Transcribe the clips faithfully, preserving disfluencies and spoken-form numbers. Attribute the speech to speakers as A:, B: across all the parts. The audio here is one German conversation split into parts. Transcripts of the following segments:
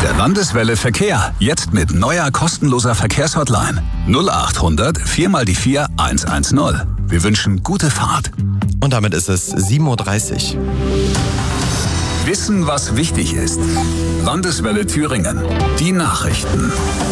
A: Der Landeswelle Verkehr. Jetzt mit neuer kostenloser Verkehrshotline. null acht hundert vier mal die vier eins eins null. Wir wünschen gute Fahrt.
B: Und damit ist es sieben Uhr dreißig.
A: Wissen, was wichtig ist. Landeswelle Thüringen. Die Nachrichten.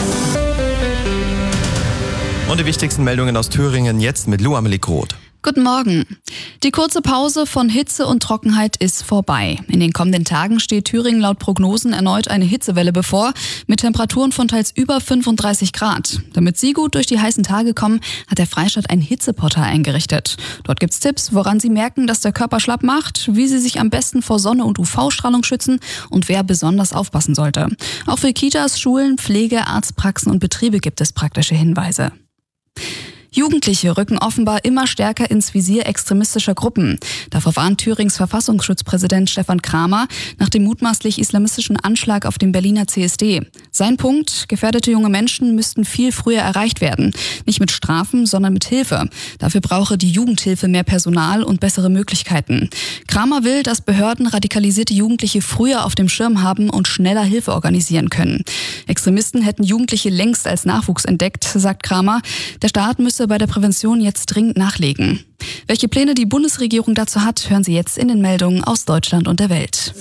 B: Und die wichtigsten Meldungen aus Thüringen jetzt mit Lou Amelie Groth.
C: Guten Morgen. Die kurze Pause von Hitze und Trockenheit ist vorbei. In den kommenden Tagen steht Thüringen laut Prognosen erneut eine Hitzewelle bevor, mit Temperaturen von teils über fünfunddreißig Grad. Damit Sie gut durch die heißen Tage kommen, hat der Freistaat ein Hitzeportal eingerichtet. Dort gibt's Tipps, woran Sie merken, dass der Körper schlapp macht, wie Sie sich am besten vor Sonne und U V-Strahlung schützen und wer besonders aufpassen sollte. Auch für Kitas, Schulen, Pflege, Arztpraxen und Betriebe gibt es praktische Hinweise. Jugendliche rücken offenbar immer stärker ins Visier extremistischer Gruppen. Davor warnt Thürings Verfassungsschutzpräsident Stefan Kramer nach dem mutmaßlich islamistischen Anschlag auf dem Berliner C S D. Sein Punkt: Gefährdete junge Menschen müssten viel früher erreicht werden. Nicht mit Strafen, sondern mit Hilfe. Dafür brauche die Jugendhilfe mehr Personal und bessere Möglichkeiten. Kramer will, dass Behörden radikalisierte Jugendliche früher auf dem Schirm haben und schneller Hilfe organisieren können. Extremisten hätten Jugendliche längst als Nachwuchs entdeckt, sagt Kramer. Der Staat müsse bei der Prävention jetzt dringend nachlegen. Welche Pläne die Bundesregierung dazu hat, hören Sie jetzt in den Meldungen aus Deutschland und der Welt.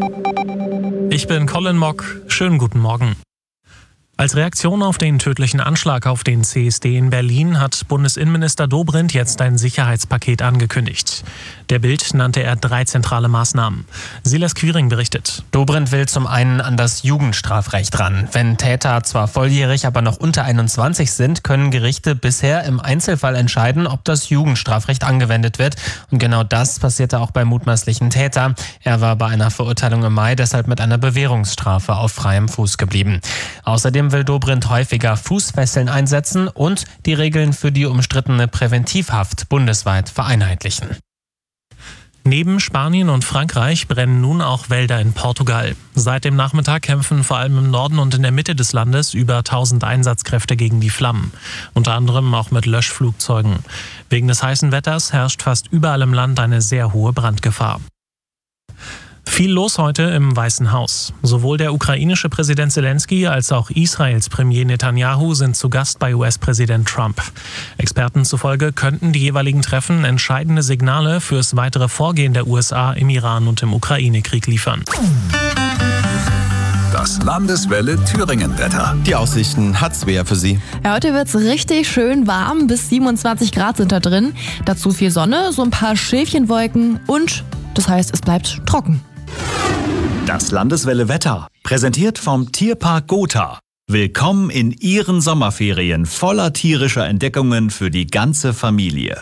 D: Ich bin Colin Mock. Schönen guten Morgen. Als Reaktion auf den tödlichen Anschlag auf den C S D in Berlin hat Bundesinnenminister Dobrindt jetzt ein Sicherheitspaket angekündigt. Der Bild nannte er drei zentrale Maßnahmen. Silas Quiring berichtet.
E: Dobrindt will zum einen an das Jugendstrafrecht ran. Wenn Täter zwar volljährig, aber noch unter einundzwanzig sind, können Gerichte bisher im Einzelfall entscheiden, ob das Jugendstrafrecht angewendet wird. Und genau das passierte auch beim mutmaßlichen Täter. Er war bei einer Verurteilung im Mai deshalb mit einer Bewährungsstrafe auf freiem Fuß geblieben. Außerdem will Dobrindt häufiger Fußfesseln einsetzen und die Regeln für die umstrittene Präventivhaft bundesweit vereinheitlichen.
D: Neben Spanien und Frankreich brennen nun auch Wälder in Portugal. Seit dem Nachmittag kämpfen vor allem im Norden und in der Mitte des Landes über tausend Einsatzkräfte gegen die Flammen. Unter anderem auch mit Löschflugzeugen. Wegen des heißen Wetters herrscht fast überall im Land eine sehr hohe Brandgefahr. Viel los heute im Weißen Haus. Sowohl der ukrainische Präsident Zelensky als auch Israels Premier Netanyahu sind zu Gast bei U S-Präsident Trump. Experten zufolge könnten die jeweiligen Treffen entscheidende Signale fürs weitere Vorgehen der U S A im Iran und im Ukraine-Krieg liefern.
A: Das Landeswelle Thüringen-Wetter.
B: Die Aussichten hat Svea für Sie.
F: Ja, heute wird's richtig schön warm, bis siebenundzwanzig Grad sind da drin. Dazu viel Sonne, so ein paar Schäfchenwolken und das heißt, es bleibt trocken.
G: Das Landeswelle Wetter, präsentiert vom Tierpark Gotha. Willkommen in Ihren Sommerferien voller tierischer Entdeckungen für die ganze Familie.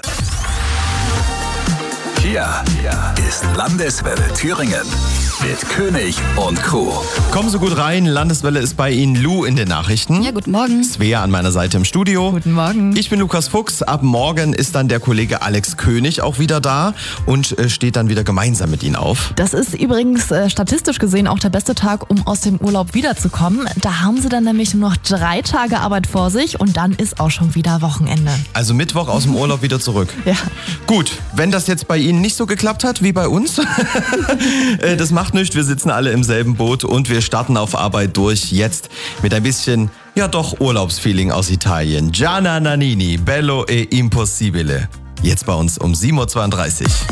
A: Hier ist Landeswelle Thüringen mit König und Crew.
B: Kommen Sie gut rein, Landeswelle ist bei Ihnen. Lou in den Nachrichten.
C: Ja, guten Morgen.
B: Svea an meiner Seite im Studio.
F: Guten Morgen.
B: Ich bin Lukas Fuchs. Ab morgen ist dann der Kollege Alex König auch wieder da und äh, steht dann wieder gemeinsam mit Ihnen auf.
F: Das ist übrigens äh, statistisch gesehen auch der beste Tag, um aus dem Urlaub wiederzukommen. Da haben Sie dann nämlich nur noch drei Tage Arbeit vor sich und dann ist auch schon wieder Wochenende.
B: Also Mittwoch aus dem Urlaub wieder zurück.
F: Ja.
B: Gut, wenn das jetzt bei Ihnen nicht so geklappt hat wie bei uns, äh, das macht nichts. Wir sitzen alle im selben Boot und wir starten auf Arbeit durch. Jetzt mit ein bisschen, ja doch, Urlaubsfeeling aus Italien. Gianna Nannini, Bello e Impossibile. Jetzt bei uns um sieben Uhr zweiunddreißig.